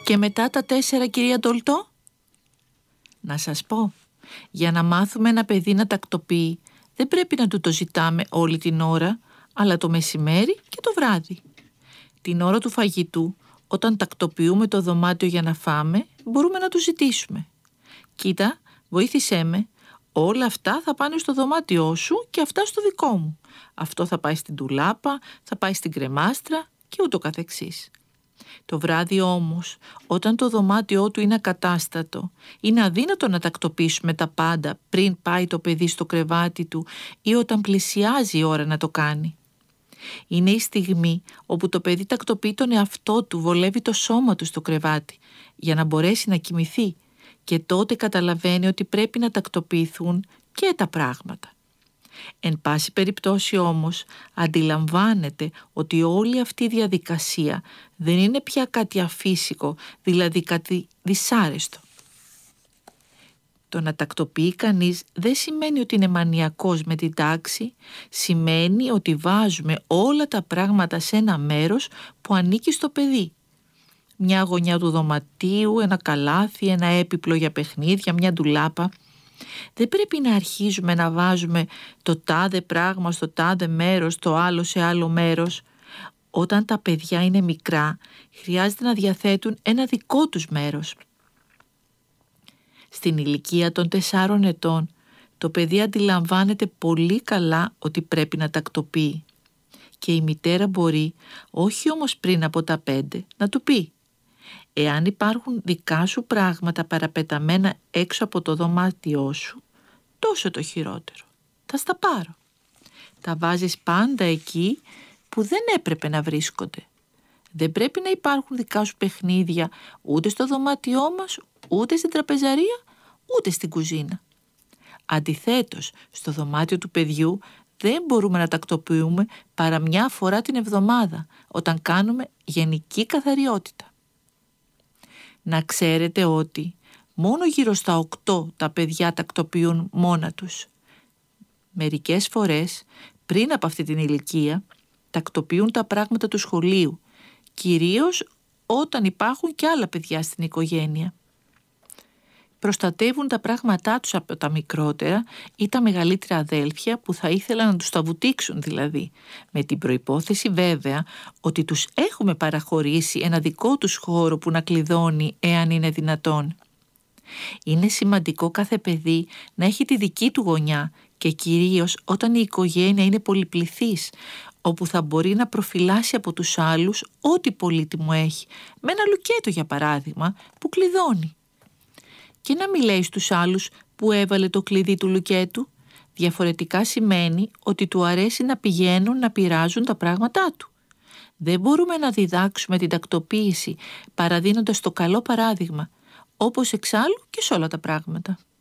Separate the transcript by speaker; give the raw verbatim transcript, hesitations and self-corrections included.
Speaker 1: Και μετά τα τέσσερα, κυρία Ντολτό? Να σας πω, για να μάθουμε ένα παιδί να τακτοποιεί, δεν πρέπει να του το ζητάμε όλη την ώρα, αλλά το μεσημέρι και το βράδυ. Την ώρα του φαγητού, όταν τακτοποιούμε το δωμάτιο για να φάμε, μπορούμε να του ζητήσουμε. Κοίτα, βοήθησέ με, όλα αυτά θα πάνε στο δωμάτιό σου και αυτά στο δικό μου. Αυτό θα πάει στην ντουλάπα, θα πάει στην κρεμάστρα και ούτω καθεξής. Το βράδυ όμως, όταν το δωμάτιό του είναι ακατάστατο, είναι αδύνατο να τακτοποιήσουμε τα πάντα πριν πάει το παιδί στο κρεβάτι του ή όταν πλησιάζει η ώρα να το κάνει. Είναι η στιγμή όπου το παιδί τακτοποιεί τον εαυτό του, βολεύει το σώμα του στο κρεβάτι για να μπορέσει να κοιμηθεί και τότε καταλαβαίνει ότι πρέπει να τακτοποιηθούν και τα πράγματα. Εν πάση περιπτώσει όμως αντιλαμβάνεται ότι όλη αυτή η διαδικασία δεν είναι πια κάτι αφύσικο, δηλαδή κάτι δυσάρεστο. Το να τακτοποιεί κανείς δεν σημαίνει ότι είναι μανιακός με την τάξη, σημαίνει ότι βάζουμε όλα τα πράγματα σε ένα μέρος που ανήκει στο παιδί. Μια γωνιά του δωματίου, ένα καλάθι, ένα έπιπλο για παιχνίδια, μια ντουλάπα. Δεν πρέπει να αρχίζουμε να βάζουμε το τάδε πράγμα στο τάδε μέρος, το άλλο σε άλλο μέρος. Όταν τα παιδιά είναι μικρά, χρειάζεται να διαθέτουν ένα δικό τους μέρος. Στην ηλικία των τεσσάρων ετών, το παιδί αντιλαμβάνεται πολύ καλά ότι πρέπει να τακτοποιεί. Και η μητέρα μπορεί, όχι όμως πριν από τα πέντε, να του πει: εάν υπάρχουν δικά σου πράγματα παραπεταμένα έξω από το δωμάτιό σου, τόσο το χειρότερο. Θα στα πάρω. Τα βάζεις πάντα εκεί που δεν έπρεπε να βρίσκονται. Δεν πρέπει να υπάρχουν δικά σου παιχνίδια ούτε στο δωμάτιό μας, ούτε στην τραπεζαρία, ούτε στην κουζίνα. Αντιθέτως, στο δωμάτιο του παιδιού δεν μπορούμε να τακτοποιούμε παρά μια φορά την εβδομάδα, όταν κάνουμε γενική καθαριότητα. Να ξέρετε ότι μόνο γύρω στα οκτώ τα παιδιά τακτοποιούν μόνα τους. Μερικές φορές, πριν από αυτή την ηλικία, τακτοποιούν τα πράγματα του σχολείου, κυρίως όταν υπάρχουν και άλλα παιδιά στην οικογένεια. Προστατεύουν τα πράγματά τους από τα μικρότερα ή τα μεγαλύτερα αδέλφια που θα ήθελαν να τους τα βουτήξουν δηλαδή, με την προϋπόθεση βέβαια ότι τους έχουμε παραχωρήσει ένα δικό τους χώρο που να κλειδώνει εάν είναι δυνατόν. Είναι σημαντικό κάθε παιδί να έχει τη δική του γωνιά και κυρίως όταν η οικογένεια είναι πολυπληθής, όπου θα μπορεί να προφυλάσει από τους άλλους ό,τι πολύτιμο έχει, με ένα λουκέτο για παράδειγμα που κλειδώνει. Και να μην λέει στους άλλους που έβαλε το κλειδί του λουκέτου. Διαφορετικά σημαίνει ότι του αρέσει να πηγαίνουν να πειράζουν τα πράγματά του. Δεν μπορούμε να διδάξουμε την τακτοποίηση παραδίνοντας το καλό παράδειγμα, όπως εξάλλου και σε όλα τα πράγματα.